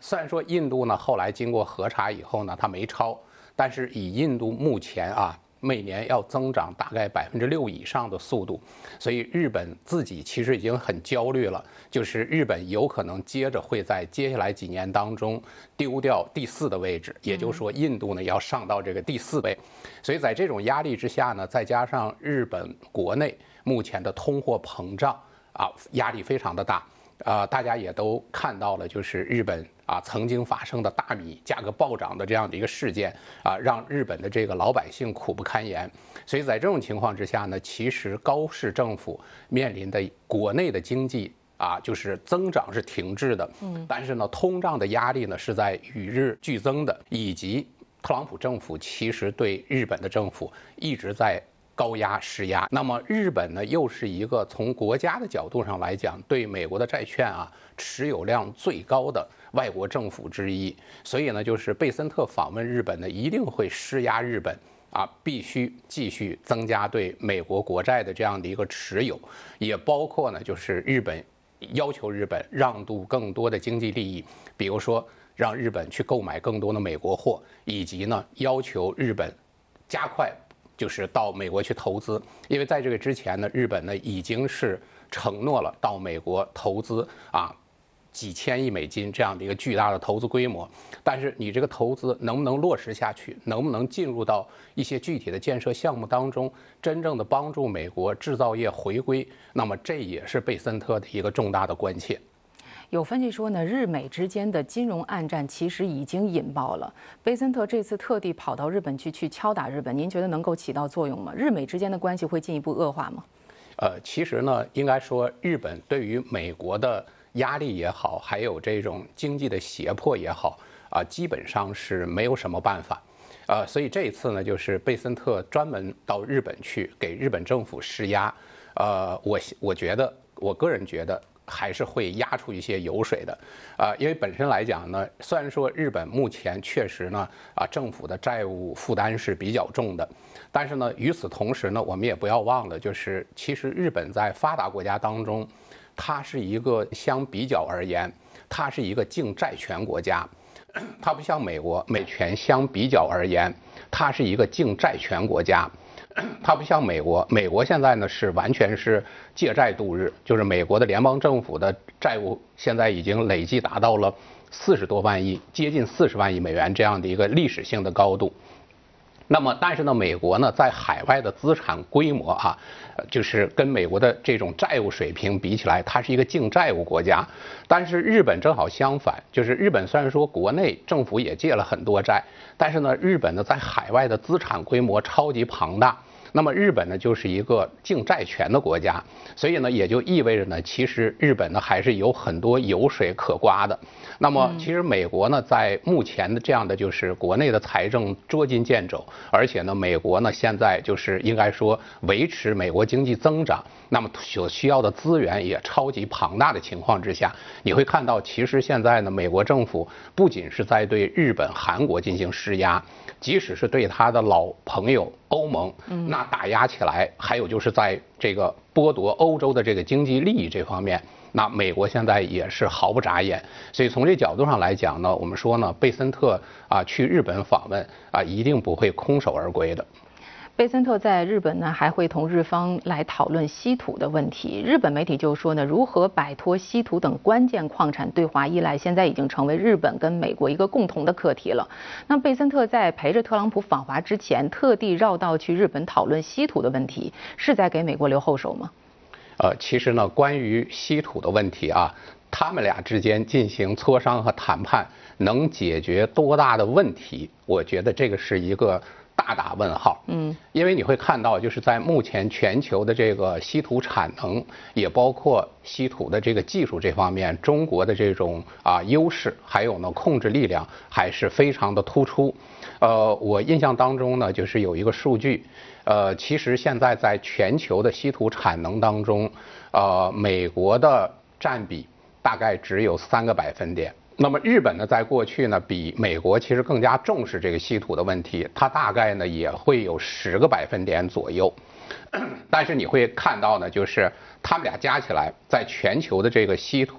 虽然说印度呢后来经过核查以后呢，它没超，但是以印度目前每年要增长大概6%以上的速度，所以日本自己其实已经很焦虑了，就是日本有可能接着会在接下来几年当中丢掉第4的位置，也就是说印度呢要上到这个第4位，所以在这种压力之下呢，再加上日本国内目前的通货膨胀压力非常的大。大家也都看到了，就是日本曾经发生的大米价格暴涨的这样的一个事件让日本的这个老百姓苦不堪言。所以在这种情况之下呢，其实高市政府面临的国内的经济就是增长是停滞的，但是呢，通胀的压力呢是在与日俱增的，以及特朗普政府其实对日本的政府一直在高压施压。那么日本呢，又是一个从国家的角度上来讲，对美国的债券持有量最高的外国政府之一。所以呢，就是贝森特访问日本呢，一定会施压日本必须继续增加对美国国债的这样的一个持有，也包括呢，就是日本要求日本让渡更多的经济利益，比如说让日本去购买更多的美国货，以及呢，要求日本加快就是到美国去投资，因为在这个之前呢，日本呢已经是承诺了到美国投资几千亿美金这样的一个巨大的投资规模，但是你这个投资能不能落实下去，能不能进入到一些具体的建设项目当中，真正的帮助美国制造业回归，那么这也是贝森特的一个重大的关切。 有分析说呢，日美之间的金融暗战其实已经引爆了。贝森特这次特地跑到日本去敲打日本，您觉得能够起到作用吗？日美之间的关系会进一步恶化吗？ 其实呢，应该说日本对于美国的压力也好，还有这种经济的胁迫也好基本上是没有什么办法。所以这一次呢，就是贝森特专门到日本去给日本政府施压。我个人觉得还是会压出一些油水的，因为本身来讲呢，虽然说日本目前确实呢政府的债务负担是比较重的，但是呢与此同时呢，我们也不要忘了，就是其实日本在发达国家当中，它是一个相比较而言，它是一个净债权国家，它不像美国，美权相比较而言，它是一个净债权国家。它不像美国，美国现在呢是完全是借债度日，就是美国的联邦政府的债务现在已经累计达到了40多万亿，接近40万亿美元这样的一个历史性的高度。那么，但是呢，美国呢在海外的资产规模就是跟美国的这种债务水平比起来，它是一个净债务国家。但是日本正好相反，就是日本虽然说国内政府也借了很多债，但是呢，日本呢在海外的资产规模超级庞大。那么日本呢就是一个净债权的国家，所以呢也就意味着呢，其实日本呢还是有很多油水可刮的。那么其实美国呢在目前的这样的就是国内的财政捉襟见肘，而且呢美国呢现在就是应该说维持美国经济增长，那么所需要的资源也超级庞大的情况之下，你会看到其实现在呢美国政府不仅是在对日本、韩国进行施压，即使是对他的老朋友欧盟，那打压起来，还有就是在这个剥夺欧洲的这个经济利益这方面，那美国现在也是毫不眨眼。所以从这角度上来讲呢，我们说呢，贝森特去日本访问一定不会空手而归的。 贝森特在日本呢，还会同日方来讨论稀土的问题。日本媒体就说呢，如何摆脱稀土等关键矿产对华依赖，现在已经成为日本跟美国一个共同的课题了。那贝森特在陪着特朗普访华之前，特地绕道去日本讨论稀土的问题，是在给美国留后手吗？ 其实呢，关于稀土的问题他们俩之间进行磋商和谈判，能解决多大的问题？我觉得这个是一个大大问号。因为你会看到，就是在目前全球的这个稀土产能，也包括稀土的这个技术这方面，中国的这种优势，还有呢控制力量还是非常的突出。我印象当中呢，就是有一个数据，其实现在在全球的稀土产能当中，美国的占比大概只有3个百分点。那么日本呢，在过去呢，比美国其实更加重视这个稀土的问题，它大概呢也会有10个百分点左右。但是你会看到呢，就是他们俩加起来，在全球的这个稀土